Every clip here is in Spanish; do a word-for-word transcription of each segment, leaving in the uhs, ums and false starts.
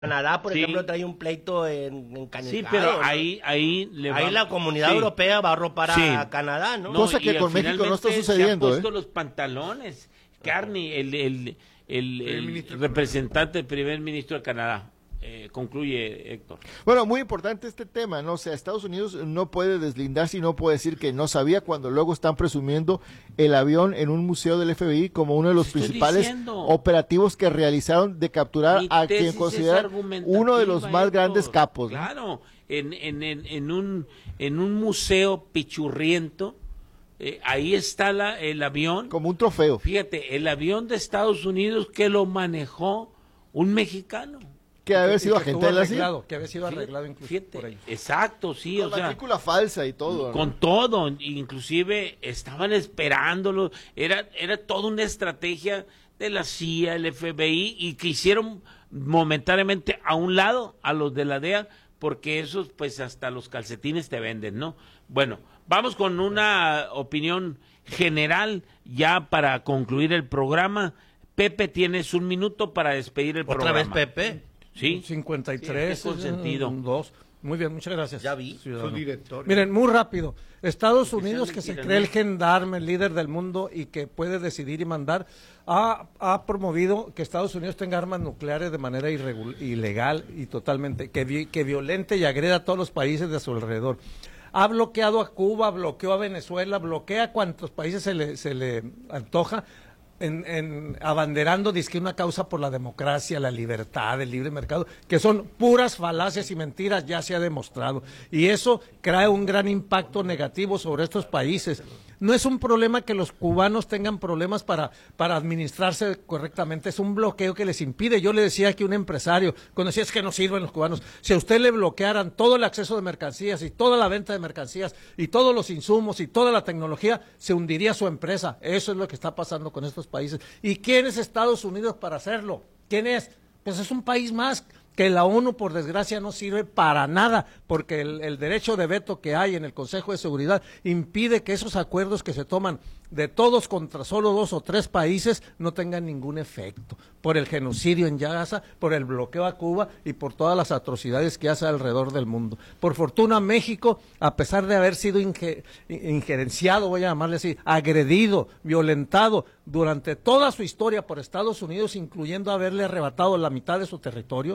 Canadá, por Sí. ejemplo, trae un pleito en, en Canicado. Sí, pero ¿no? ahí, ahí, le Ahí va- la comunidad sí. europea va a arropar Sí. a Canadá, ¿no? Cosa que y con México no está finalmente sucediendo, Se ha puesto ¿eh? los pantalones. Carney, el, el, el, el ministro. representante del primer ministro de Canadá. Eh, concluye, Héctor. Bueno, muy importante este tema, ¿no? O sea, Estados Unidos no puede deslindarse y no puede decir que no sabía cuando luego están presumiendo el avión en un museo del F B I como uno de los Estoy principales diciendo. operativos que realizaron de capturar Mi a tesis quien es consideran argumentativa, uno de los más Héctor. grandes capos, ¿no? Claro, en, en, en, en, un, en un museo pichurriento, eh, ahí está la, el avión. Como un trofeo. Fíjate, el avión de Estados Unidos que lo manejó un mexicano. Que debe haber Y sido que agente estuvo de la C I A. arreglado, que había sido arreglado incluso Fíjate, por ahí. exacto, sí, Con o sea, matrícula falsa y todo, ¿no? con todo, inclusive estaban esperándolo, era, era toda una estrategia de la C I A, el F B I, y que hicieron momentáneamente a un lado a los de la D E A, porque esos pues hasta los calcetines te venden, ¿no? Bueno, vamos con una opinión general ya para concluir el programa. Pepe, tienes un minuto para despedir el ¿Otra programa. vez Sí. Sí. cincuenta y tres, Sí, es que es consentido. dos. Muy bien, muchas gracias. Ya vi. ciudadano. Su directorio. Miren, muy rápido. Estados Que Unidos, sean que se mentiras, cree ¿no? el gendarme, el líder del mundo y que puede decidir y mandar, ha, ha promovido que Estados Unidos tenga armas nucleares de manera irregul- ilegal y totalmente, que, vi- que violente y agreda a todos los países de su alrededor. Ha bloqueado a Cuba, bloqueó a Venezuela, bloquea a cuantos países se le, se le antoja, en, en abanderando dizque una causa por la democracia, la libertad, el libre mercado, que son puras falacias y mentiras, ya se ha demostrado. Y eso trae un gran impacto negativo sobre estos países. No es un problema que los cubanos tengan problemas para, para administrarse correctamente, es un bloqueo que les impide. Yo le decía aquí a un empresario, cuando decía es que no sirven los cubanos, si a usted le bloquearan todo el acceso de mercancías y toda la venta de mercancías y todos los insumos y toda la tecnología, se hundiría su empresa. Eso es lo que está pasando con estos países. ¿Y quién es Estados Unidos para hacerlo? ¿Quién es? Pues es un país más que la ONU, por desgracia, no sirve para nada, porque el, el derecho de veto que hay en el Consejo de Seguridad impide que esos acuerdos que se toman de todos contra solo dos o tres países no tengan ningún efecto, por el genocidio en Gaza, por el bloqueo a Cuba y por todas las atrocidades que hace alrededor del mundo. Por fortuna, México, a pesar de haber sido inge- injerenciado, voy a llamarle así, agredido, violentado durante toda su historia por Estados Unidos, incluyendo haberle arrebatado la mitad de su territorio,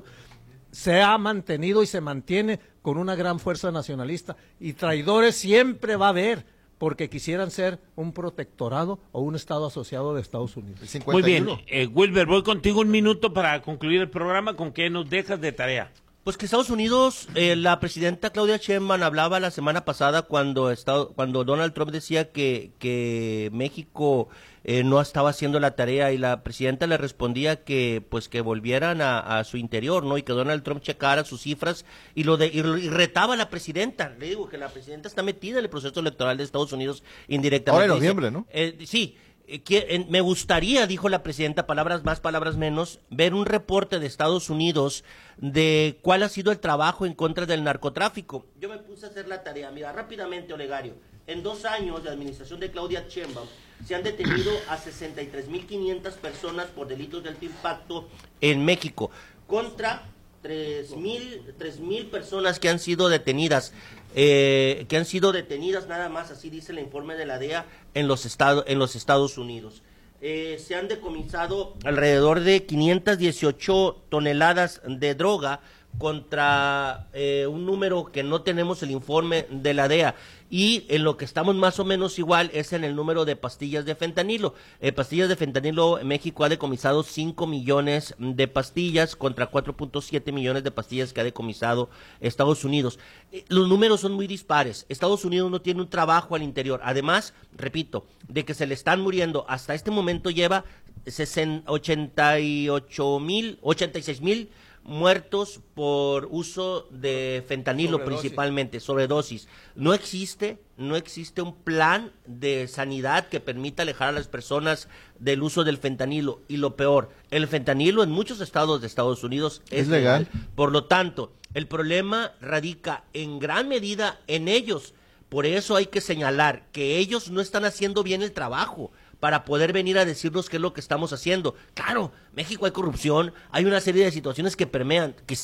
se ha mantenido y se mantiene con una gran fuerza nacionalista, y traidores siempre va a haber, porque quisieran ser un protectorado o un estado asociado de Estados Unidos. El Muy cincuenta y uno. bien, eh, Wilber, voy contigo un minuto para concluir el programa. ¿Con qué nos dejas de tarea? Pues que Estados Unidos, eh, la presidenta Claudia Sheinbaum hablaba la semana pasada cuando Estado, cuando Donald Trump decía que, que México eh, no estaba haciendo la tarea, y la presidenta le respondía que pues que volvieran a, a su interior, ¿no? Y que Donald Trump checara sus cifras y lo de y, y retaba a la presidenta. Le digo que la presidenta está metida en el proceso electoral de Estados Unidos indirectamente. Ahora en Dice, noviembre, ¿no? eh, sí. Eh, que- en- me gustaría, dijo la presidenta, palabras más, palabras menos, ver un reporte de Estados Unidos de cuál ha sido el trabajo en contra del narcotráfico. Yo me puse a hacer la tarea. Mira, rápidamente, Olegario. En dos años de administración de Claudia Sheinbaum se han detenido a sesenta y tres mil quinientas personas por delitos de alto impacto en México, contra tres mil personas que han sido detenidas, eh, que han sido detenidas nada más, así dice el informe de la D E A, en los, estado, en los Estados Unidos. Eh, se han decomisado alrededor de quinientas dieciocho toneladas de droga contra eh, un número que no tenemos el informe de la D E A, y en lo que estamos más o menos igual es en el número de pastillas de fentanilo. Eh, pastillas de fentanilo, México ha decomisado cinco millones de pastillas contra cuatro punto siete millones de pastillas que ha decomisado Estados Unidos. Eh, los números son muy dispares. Estados Unidos no tiene un trabajo al interior. Además, repito, de que se le están muriendo, hasta este momento lleva ochenta y ocho mil, ochenta y seis mil muertos por uso de fentanilo, Sobredosis. principalmente, sobredosis. No existe, no existe un plan de sanidad que permita alejar a las personas del uso del fentanilo. Y lo peor, el fentanilo en muchos estados de Estados Unidos es, Es legal. Por lo tanto, el problema radica en gran medida en ellos. Por eso hay que señalar que ellos no están haciendo bien el trabajo, para poder venir a decirnos qué es lo que estamos haciendo. Claro, México hay corrupción, hay una serie de situaciones que permean, que